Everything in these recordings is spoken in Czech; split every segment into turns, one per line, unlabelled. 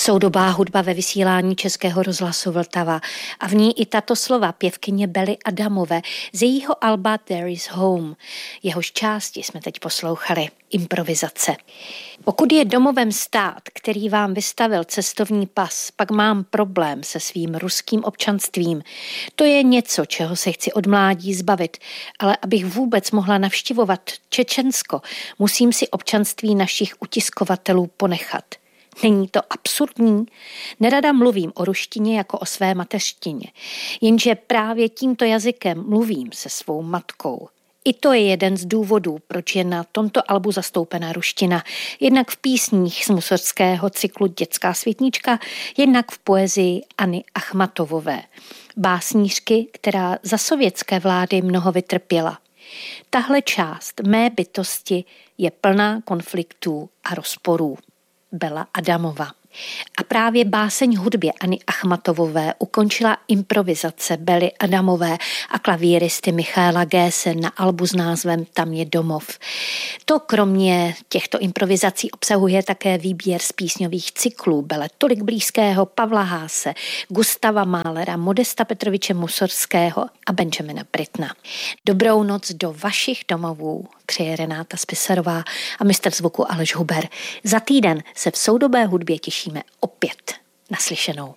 Soudobá hudba ve vysílání Českého rozhlasu Vltava a v ní i tato slova pěvkyně Belly Adamové z jejího alba There is Home. Jehož části jsme teď poslouchali. Improvizace. Pokud je domovem stát, který vám vystavil cestovní pas, pak mám problém se svým ruským občanstvím. To je něco, čeho se chci od mládí zbavit, ale abych vůbec mohla navštěvovat Čečensko, musím si občanství našich utiskovatelů ponechat. Není to absurdní? Nerada mluvím o ruštině jako o své mateřštině, jenže právě tímto jazykem mluvím se svou matkou. I to je jeden z důvodů, proč je na tomto albu zastoupena ruština. Jednak v písních z mussorgského cyklu Dětská světnička, jednak v poezii Anny Achmatovové, básnířky, která za sovětské vlády mnoho vytrpěla. Tahle část mé bytosti je plná konfliktů a rozporů. Bela Adamova. A právě báseň hudbě Anny Achmatovové ukončila improvizace Belly Adamové a klavíristy Michaela Gése na albu s názvem Tam je domov. To kromě těchto improvizací obsahuje také výběr z písňových cyklů Bele tolik blízkého Pavla Haase, Gustava Mahlera, Modesta Petroviče Mussorgského a Benjamina Brittna. Dobrou noc do vašich domovů přeje Renáta Spisarová a mistr zvuku Aleš Huber. Za týden se v soudobé hudbě těšíme opět. Naslyšenou.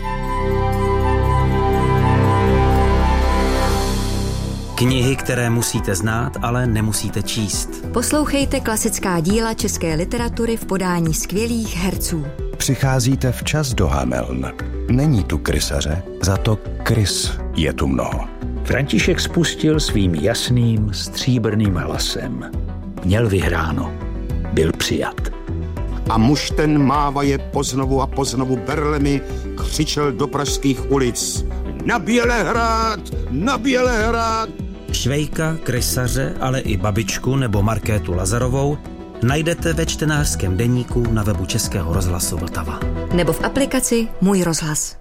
Knihy, které musíte znát, ale nemusíte číst.
Poslouchejte klasická díla české literatury v podání skvělých herců.
Přicházíte včas do Hameln. Není tu krysaře, za to krys je tu mnoho.
František spustil svým jasným, stříbrným hlasem. Měl vyhráno. Byl přijat.
A muž ten mávaje poznovu a poznovu berlemi křičel do pražských ulic. Na Bělehrad! Na Bělehrad!
Švejka, krysaře, ale i babičku nebo Markétu Lazarovou najdete ve čtenářském deníku na webu Českého rozhlasu Vltava.
Nebo v aplikaci Můj rozhlas.